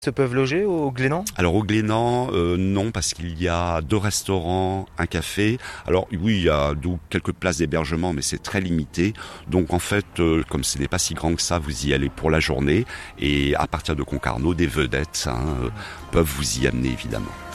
Se peuvent loger au Glénan? Alors au Glénan, non, parce qu'il y a 2 restaurants, un café. Alors oui, il y a quelques places d'hébergement, mais c'est très limité. Donc en fait, comme ce n'est pas si grand que ça, vous y allez pour la journée. Et à partir de Concarneau, des vedettes peuvent vous y amener évidemment.